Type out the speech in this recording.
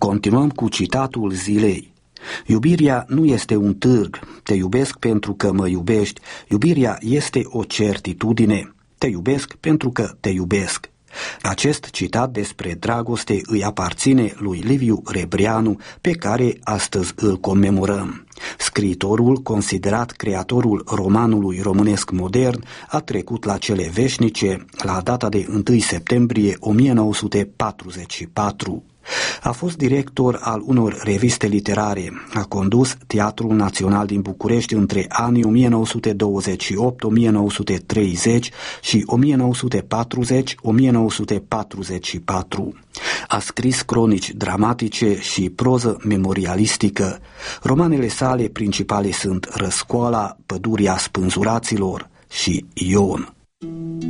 Continuăm cu citatul zilei. Iubirea nu este un târg, te iubesc pentru că mă iubești, iubirea este o certitudine, te iubesc pentru că te iubesc. Acest citat despre dragoste îi aparține lui Liviu Rebreanu, pe care astăzi îl comemorăm. Scriitorul, considerat creatorul romanului românesc modern, a trecut la cele veșnice la data de 1 septembrie 1944. A fost director al unor reviste literare, a condus Teatrul Național din București între anii 1928-1930 și 1940-1944. A scris cronici dramatice și proză memorialistică. Romanele sale principale sunt Răscoala, Pădurea spânzuraților și Ion.